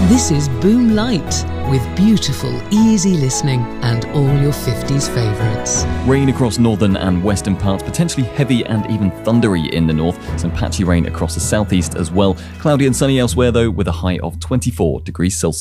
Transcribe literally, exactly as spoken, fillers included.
This is Boom Light, with beautiful, easy listening and all your fifties favourites. Rain across northern and western parts, potentially heavy and even thundery in the north. Some patchy rain across the southeast as well. Cloudy and sunny elsewhere though, with a high of twenty-four degrees Celsius.